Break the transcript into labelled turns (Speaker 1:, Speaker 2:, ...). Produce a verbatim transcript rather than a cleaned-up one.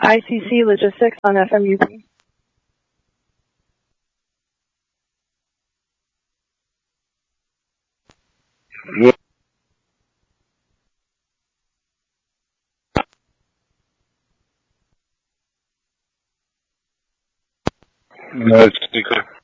Speaker 1: I C C Logistics on F M U P.
Speaker 2: No speaker.